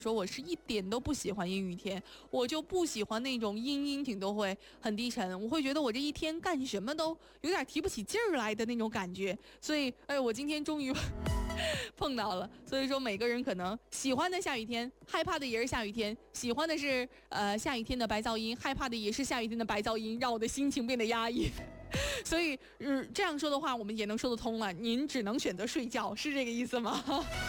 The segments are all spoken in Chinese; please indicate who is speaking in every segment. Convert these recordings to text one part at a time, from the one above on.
Speaker 1: 说我是一点都不喜欢阴雨天，我就不喜欢那种阴挺都会很低沉，我会觉得我这一天干什么都有点提不起劲儿来的那种感觉。所以，我今天终于碰到了。所以说，每个人可能喜欢的下雨天，害怕的也是下雨天；喜欢的是下雨天的白噪音，害怕的也是下雨天的白噪音，让我的心情变得压抑。所以，这样说的话，我们也能说得通了。您只能选择睡觉，是这个意思吗？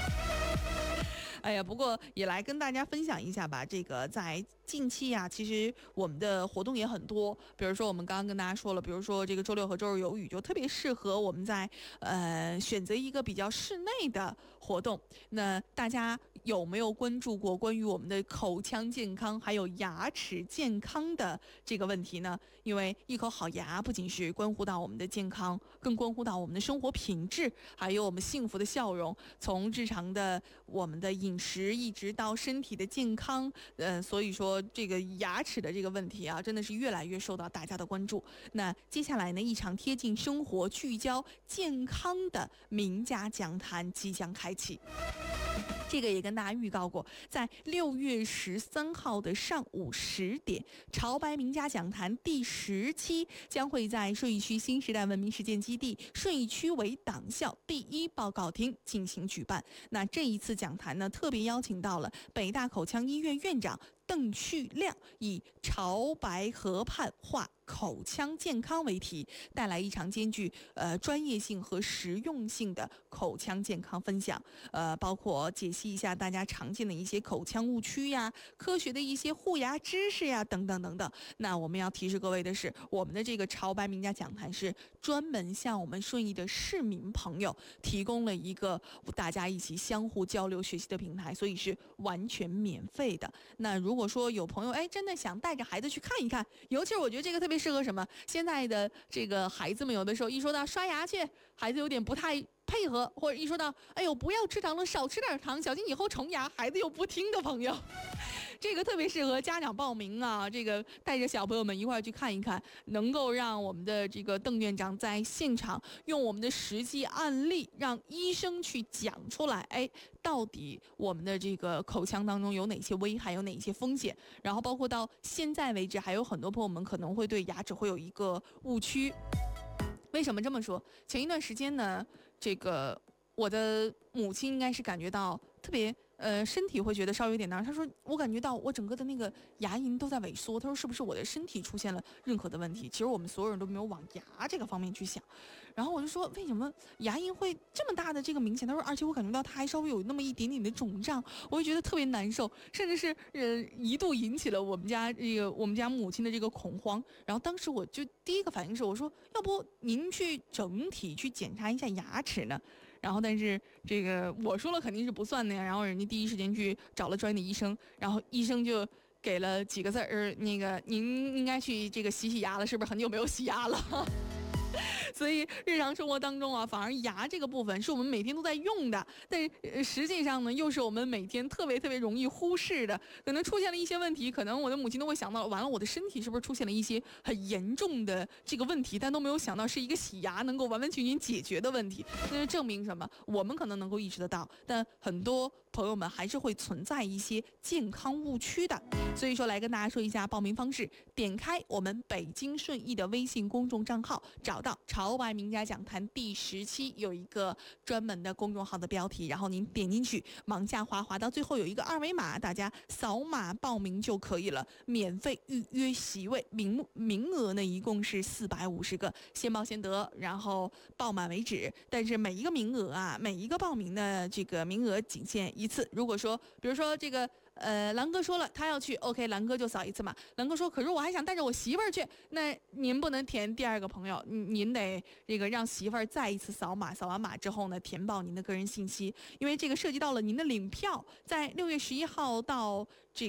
Speaker 1: 不过也来跟大家分享一下吧。这个在近期啊，其实我们的活动也很多。比如说我们刚刚跟大家说了，比如说这个周六和周日有雨，就特别适合我们在选择一个比较室内的活动。那大家有没有关注过关于我们的口腔健康还有牙齿健康的这个问题呢？因为一口好牙不仅是关乎到我们的健康，更关乎到我们的生活品质，还有我们幸福的笑容。从日常的我们的饮食一直到身体的健康，所以说这个牙齿的这个问题啊，真的是越来越受到大家的关注。那接下来呢，一场贴近生活、聚焦健康的名家讲坛即将开启。这个也跟大家预告过，在6月13号的上午10点，潮白名家讲坛第10期将会在顺义区新时代文明实践基地顺义区委党校第1报告厅进行举办。那这一次讲坛呢，特别邀请到了北大口腔医院院长邓旭亮，以潮白河畔话口腔健康为题，带来一场兼具专业性和实用性的口腔健康分享。包括解析一下大家常见的一些口腔误区呀，科学的一些护牙知识呀，等等等等。那我们要提示各位的是，我们的这个潮白名家讲坛是专门向我们顺义的市民朋友提供了一个大家一起相互交流学习的平台，所以是完全免费的。那如果说有朋友真的想带着孩子去看一看，尤其是我觉得这个特别适合什么？现在的这个孩子们有的时候一说到刷牙去，孩子有点不太配合，或者一说到不要吃糖了，少吃点糖，小心以后虫牙，孩子又不听的朋友，这个特别适合家长报名啊，这个带着小朋友们一块去看一看，能够让我们的这个邓院长在现场用我们的实际案例，让医生去讲出来，到底我们的这个口腔当中有哪些危害，有哪些风险，然后包括到现在为止，还有很多朋友们可能会对牙齿会有一个误区。为什么这么说？前一段时间呢，这个我的母亲应该是感觉到特别身体会觉得稍微有点难。她说我感觉到我整个的那个牙龈都在萎缩。她说是不是我的身体出现了任何的问题？其实我们所有人都没有往牙这个方面去想。然后我就说为什么牙龈会这么大的这个明显？她说而且我感觉到它还稍微有那么一点点的肿胀，我就觉得特别难受，甚至是一度引起了我们家母亲的这个恐慌。然后当时我就第一个反应是我说要不您去整体去检查一下牙齿呢？然后但是这个我说了肯定是不算的呀，然后人家第一时间去找了专业的医生，然后医生就给了几个字那个您应该去这个洗洗牙了，是不是很久没有洗牙了？所以日常生活当中啊，反而牙这个部分是我们每天都在用的，但是实际上呢，又是我们每天特别容易忽视的。可能出现了一些问题，可能我的母亲都会想到，完了我的身体是不是出现了一些很严重的这个问题，但都没有想到是一个洗牙能够完全解决的问题。那就证明什么？我们可能能够意识得到，但很多朋友们还是会存在一些健康误区的。所以说来跟大家说一下报名方式，点开我们北京顺义的微信公众账号，找到潮白名家讲坛第10期有一个专门的公众号的标题，然后您点进去往下滑到最后有一个2维码，大家扫码报名就可以了，免费预约席位，名额呢一共是450个，先报先得，然后报满为止。但是每一个名额啊，每一个报名的这个名额仅限一次。如果说比如说这个蓝哥说了他要去 OK， 蓝哥就扫一次嘛。蓝哥说可是我还想带着我媳妇儿去，那您不能填第2个朋友，您得这个让媳妇儿再一次扫码，扫完码之后呢，填报您的个人信息，因为这个涉及到了您的领票，在6月11号到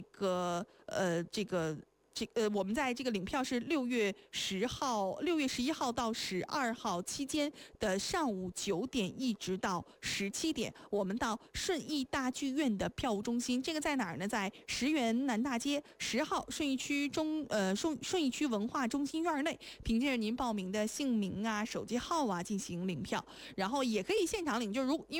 Speaker 1: 我们在这个领票是6月11号到12号期间的上午9点一直到17点，我们到顺义大剧院的票务中心，这个在哪儿呢？在石园南大街10号顺义区文化中心院内，凭借着您报名的姓名啊、手机号啊进行领票，然后也可以现场领，就是因为